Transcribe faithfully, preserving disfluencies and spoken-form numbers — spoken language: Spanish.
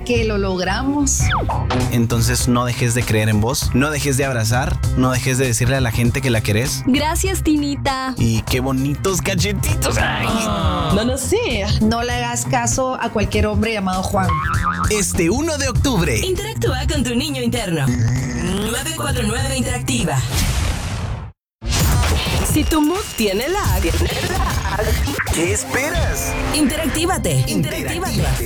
que lo logramos. Entonces no dejes de creer en vos, no dejes de abrazar, no dejes de decirle a la gente que la querés. Gracias, Tinita. Y qué bonitos cachetitos. Ay. No lo sé. No le hagas caso a cualquier hombre llamado Juan. Este uno de octubre. Interactúa con tu niño interno. nueve cuatro nueve Interactiva. Si tu mood tiene lag, ¿Qué esperas? interactívate. Interactívate.